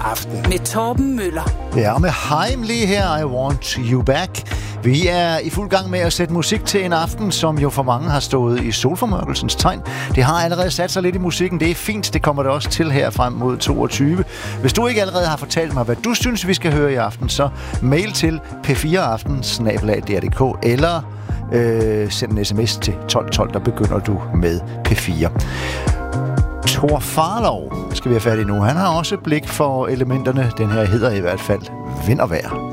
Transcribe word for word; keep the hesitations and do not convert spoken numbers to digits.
aften. Med Torben Møller. Ja, og med Haim lige her, I Want You Back. Vi er i fuld gang med at sætte musik til en aften, som jo for mange har stået i solformørkelsens tegn. Det har allerede sat sig lidt i musikken. Det er fint, det kommer det også til her frem mod toogtyve. Hvis du ikke allerede har fortalt mig, hvad du synes, vi skal høre i aften, så mail til p fire aften snabel-a d r punktum d k eller øh, send en sms til tolv tolv, der begynder du med P fire. Thor Farlov skal vi have fat i nu. Han har også blik for elementerne. Den her hedder i hvert fald Vind og Vejr.